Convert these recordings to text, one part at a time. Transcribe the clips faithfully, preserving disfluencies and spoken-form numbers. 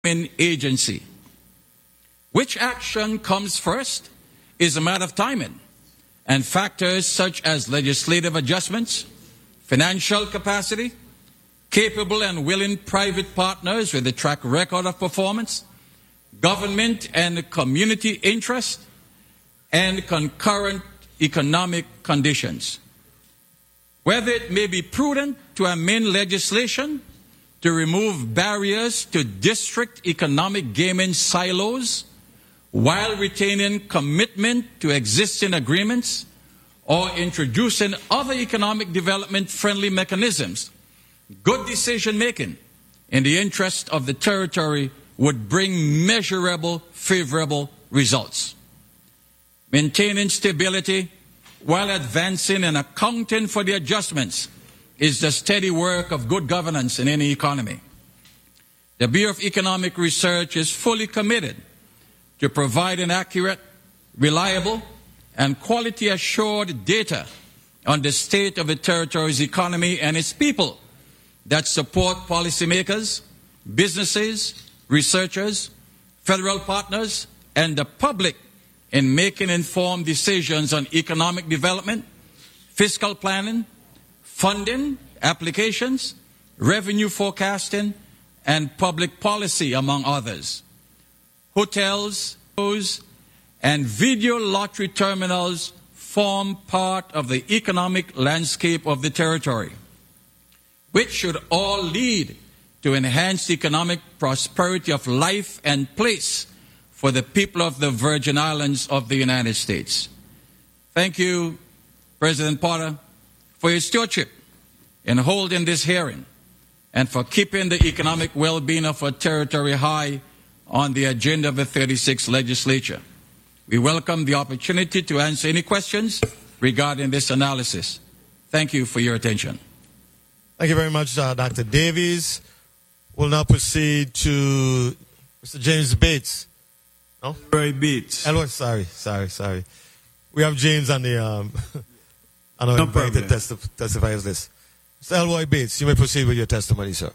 agency. Which action comes first is a matter of timing, and factors such as legislative adjustments, financial capacity, capable and willing private partners with a track record of performance, government and community interest, and concurrent economic conditions. Whether it may be prudent to amend legislation to remove barriers to district economic gaming silos while retaining commitment to existing agreements, or introducing other economic development-friendly mechanisms, good decision-making in the interest of the territory would bring measurable, favorable results. Maintaining stability while advancing and accounting for the adjustments is the steady work of good governance in any economy. The Bureau of Economic Research is fully committed to providing accurate, reliable, and quality-assured data on the state of the territory's economy and its people that support policymakers, businesses, researchers, federal partners, and the public in making informed decisions on economic development, fiscal planning, funding, applications, revenue forecasting, and public policy, among others. Hotels, and video lottery terminals form part of the economic landscape of the territory, which should all lead to enhanced economic prosperity of life and place for the people of the Virgin Islands of the United States. Thank you, President Potter, for your stewardship in holding this hearing and for keeping the economic well-being of our territory high on the agenda of the thirty-sixth Legislature. We welcome the opportunity to answer any questions regarding this analysis. Thank you for your attention. Thank you very much, uh, Doctor Davies. We'll now proceed to Mister James Bates. No? Elroy Bates. Elroy, sorry, sorry, sorry. We have James on the um, on our no invited testi- testifiers list. Mister Elroy Bates, you may proceed with your testimony, sir.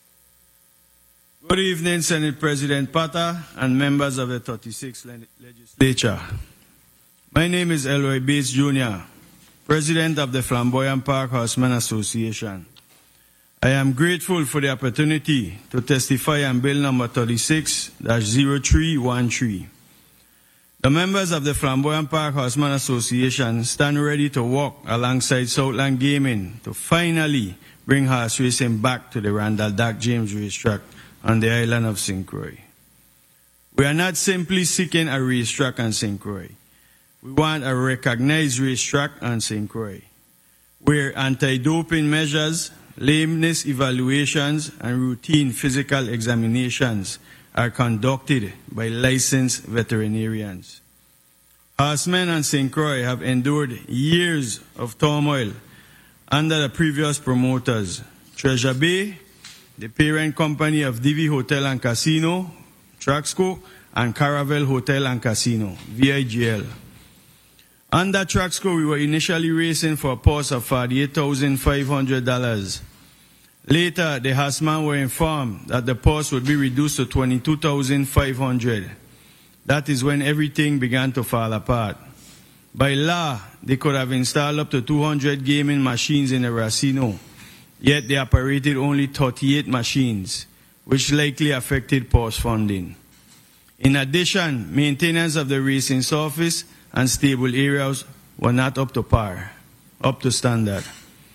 Good evening, Senate President Potter and members of the thirty-sixth Legislature. My name is Elroy Bates, Junior, President of the Flamboyant Park Horsemen Association. I am grateful for the opportunity to testify on Bill number thirty-six dash zero three one three. The members of the Flamboyant Park Horsemen Association stand ready to work alongside Southland Gaming to finally bring horse racing back to the Randall Dak James racetrack on the island of Saint Croix. We are not simply seeking a racetrack on Saint Croix. We want a recognized racetrack on Saint Croix, where anti-doping measures, lameness evaluations, and routine physical examinations are conducted by licensed veterinarians. Horsemen on Saint Croix have endured years of turmoil under the previous promoters, Treasure Bay, the parent company of Divi Hotel and Casino, Traxco, and Caravel Hotel and Casino, V I G L. Under Traxco, we were initially racing for a purse of forty-eight thousand five hundred dollars. Later, the horsemen were informed that the purse would be reduced to twenty-two thousand five hundred dollars. That is when everything began to fall apart. By law, they could have installed up to two hundred gaming machines in the Racino. Yet they operated only thirty-eight machines, which likely affected purse funding. In addition, maintenance of the racing surface and stable areas were not up to par, up to standard.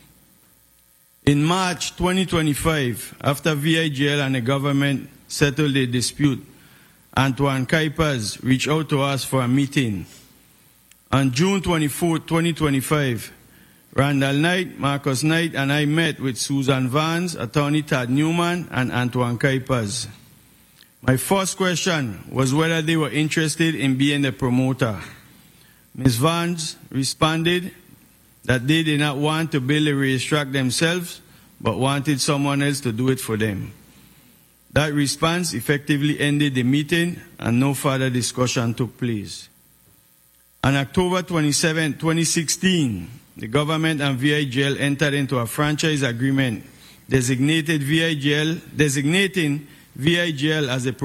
In March twenty twenty-five, after V I G L and the government settled the dispute, Antoine Kuipers reached out to us for a meeting. On June twenty-fourth, twenty twenty-five, Randall Knight, Marcus Knight, and I met with Susan Vance, Attorney Todd Newman, and Antoine Kuipers. My first question was whether they were interested in being the promoter. Miz Vance responded that they did not want to build a racetrack themselves, but wanted someone else to do it for them. That response effectively ended the meeting, and no further discussion took place. On October twenty-seventh, twenty sixteen, the government and V I G L entered into a franchise agreement designated V I G L, designating V I G L as a